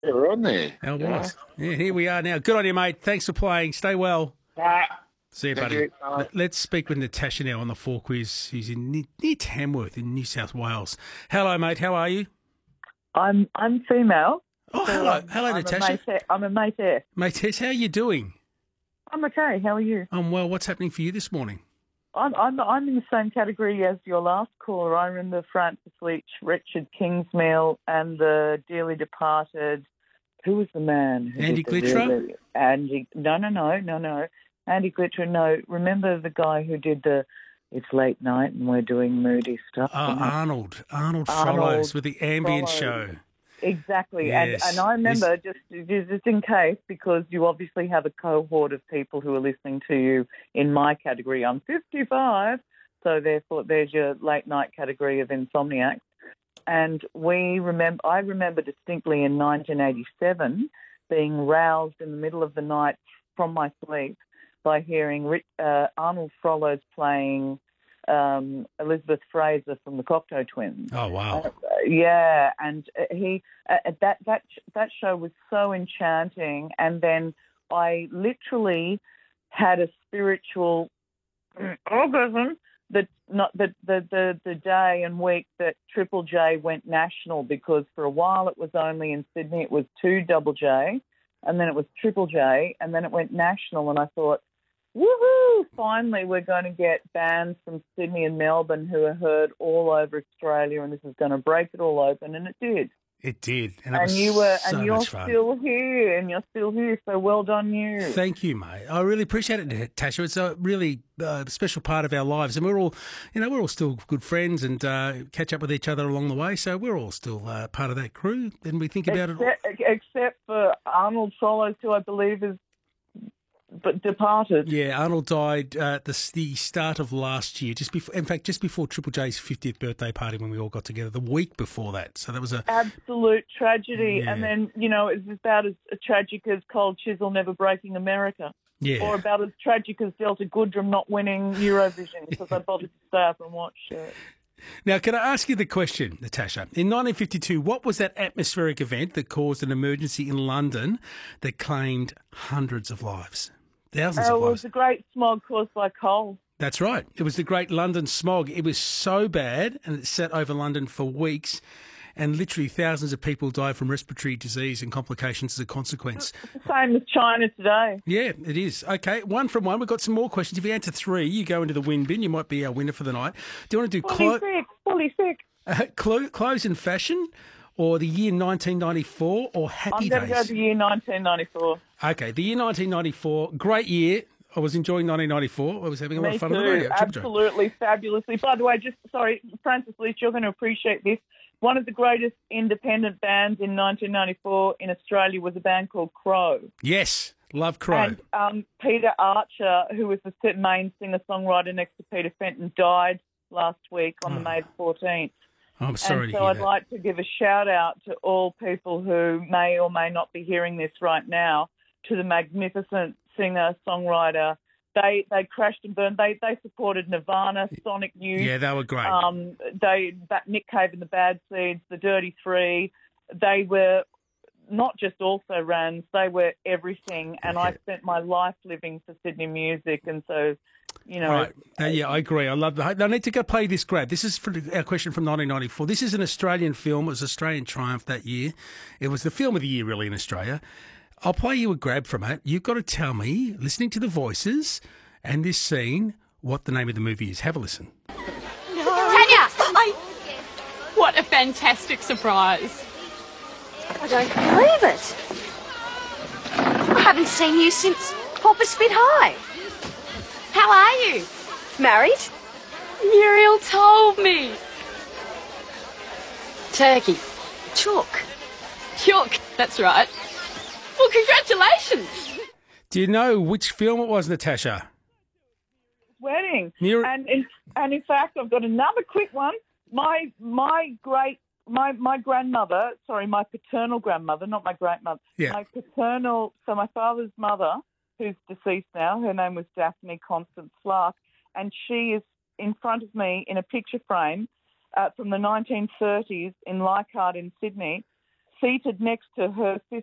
Yeah, we're on there. How Yeah. was? Yeah, here we are now. Good on you, mate. Thanks for playing. Stay well. Right. See you, Thank buddy. you. Bye. Let's speak with Natasha now on the Four Quiz, who's in near Tamworth in New South Wales. Hello, mate. How are you? I'm female, Oh, so hello. Hello, I'm a Natasha. mate. I'm a mate. Mate, Tess, how are you doing? I'm okay. How are you? I'm well. What's happening for you this morning? I'm in the same category as your last caller. I remember Francis Leach, Richard Kingsmill, and the dearly departed. Who was the man? Andy Glitterer? Andy. No. Andy Glitterer. No. Remember the guy who did the. It's late night and we're doing moody stuff. Arnold. Arnold Arnold Frollos with the ambient Frollo. show. Exactly, Yes. and I remember just in case, because you obviously have a cohort of people who are listening to you in my category. I'm 55, so therefore there's your late night category of insomniacs. And I remember distinctly in 1987 being roused in the middle of the night from my sleep by hearing Arnold Frollo's playing Elizabeth Fraser from the Cocteau Twins. Oh, wow. Yeah, and that show was so enchanting. And then I literally had a spiritual orgasm the day and week that Triple J went national, because for a while it was only in Sydney. It was 2JJ, and then it was Triple J, and then it went national. And I thought, woohoo! Finally, we're going to get bands from Sydney and Melbourne who are heard all over Australia, and this is going to break it all open, and it did. It did, and it was so you're much fun. still here, and you're still here. So well done, you. Thank you, mate. I really appreciate it, Natasha. It's a really special part of our lives, and we're all still good friends and catch up with each other along the way. So we're all still part of that crew, and we think about it. Except for Arnold Frollo, who I believe is departed. Yeah, Arnold died at the start of last year, just before Triple J's 50th birthday party, when we all got together the week before that. So that was a absolute tragedy. Yeah. And then, it's about as tragic as Cold Chisel never breaking America. Yeah. Or about as tragic as Delta Goodrem not winning Eurovision, because I bothered to stay up and watch it. Now, can I ask you the question, Natasha? In 1952, what was that atmospheric event that caused an emergency in London that claimed hundreds of lives? Thousands of lives. It was the great smog caused by coal. That's right. It was the Great London Smog. It was so bad, and it sat over London for weeks, and literally thousands of people died from respiratory disease and complications as a consequence. It's the same as China today. Yeah, it is. Okay, 1 from 1. We've got some more questions. If you answer 3, you go into the win bin. You might be our winner for the night. Do you want to do Fully sick. clothes and fashion, or the year 1994, or Happy Days? I'm going to go the year 1994. Okay, the year 1994, great year. I was enjoying 1994. I was having a lot of fun on the radio. Absolutely, fabulously. By the way, Francis Leach, you're going to appreciate this. One of the greatest independent bands in 1994 in Australia was a band called Crow. Yes, love Crow. And Peter Archer, who was the main singer-songwriter next to Peter Fenton, died last week on the May 14th. I'm sorry to hear I'd that. like to give a shout-out to all people who may or may not be hearing this right now, to the magnificent singer-songwriter. They crashed and burned. They supported Nirvana, Sonic Youth. Yeah, they were great. Nick Cave and the Bad Seeds, the Dirty Three. They were not just also rans, they were everything. And I spent my life living for Sydney music, and so, Right. Yeah, I agree. I love that. I need to go play this grab. This is our question from 1994. This is an Australian film. It was Australian Triumph that year. It was the film of the year, really, in Australia. I'll play you a grab from it. You've got to tell me, listening to the voices and this scene, what the name of the movie is. Have a listen. Tanya! What a fantastic surprise. I don't believe it. I haven't seen you since Popper Spit High. How are you? Married? Muriel told me. Turkey. Chook. York, that's right. Well, congratulations. Do you know which film it was, Natasha? Wedding. And in fact, I've got another quick one. My grandmother, my paternal grandmother, not my great-mother, Yeah. my father's mother, who's deceased now, her name was Daphne Constance Slark, and she is in front of me in a picture frame from the 1930s in Leichhardt in Sydney, seated next to her sister